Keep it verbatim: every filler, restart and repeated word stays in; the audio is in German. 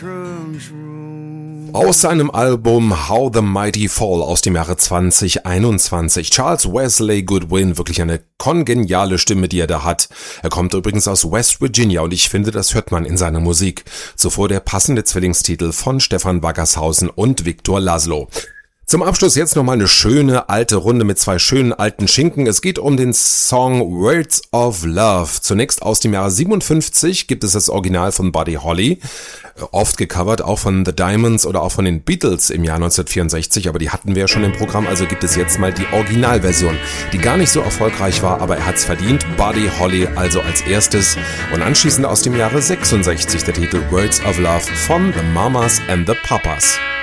Aus seinem Album How the Mighty Fall aus dem Jahre zwanzig einundzwanzig. Charles Wesley Goodwin, wirklich eine kongeniale Stimme, die er da hat. Er kommt übrigens aus West Virginia und ich finde, das hört man in seiner Musik. Zuvor der passende Zwillingstitel von Stefan Waggershausen und Viktor Laszlo. Zum Abschluss jetzt nochmal eine schöne alte Runde mit zwei schönen alten Schinken. Es geht um den Song Words of Love. Zunächst aus dem Jahre siebenundfünfzig gibt es das Original von Buddy Holly. Oft gecovert, auch von The Diamonds oder auch von den Beatles im Jahr neunzehnhundertvierundsechzig. Aber die hatten wir ja schon im Programm, also gibt es jetzt mal die Originalversion, die gar nicht so erfolgreich war, aber er hat's verdient. Buddy Holly also als erstes. Und anschließend aus dem Jahre sechsundsechzig der Titel Words of Love von The Mamas and the Papas.